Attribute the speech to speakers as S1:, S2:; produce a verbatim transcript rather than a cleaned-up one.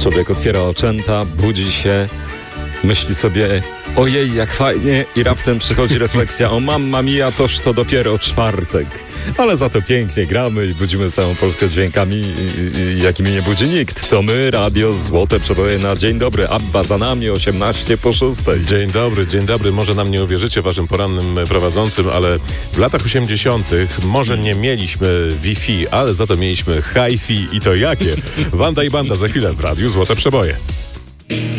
S1: Człowiek otwiera oczęta, budzi się, myśli sobie, ojej, jak fajnie, i raptem przychodzi refleksja, o mamma mia, toż to dopiero czwartek. Ale za to pięknie gramy i budzimy całą Polskę dźwiękami, i, i, jakimi nie budzi nikt. To my, radio Złote Przeboje na dzień dobry. Abba za nami, osiemnaście po szóstej.
S2: Dzień dobry, dzień dobry. Może nam nie uwierzycie, waszym porannym prowadzącym, ale w latach osiemdziesiątych może nie mieliśmy Wi-Fi, ale za to mieliśmy Hi-Fi i to jakie? Wanda i Banda za chwilę w radiu Złote Przeboje.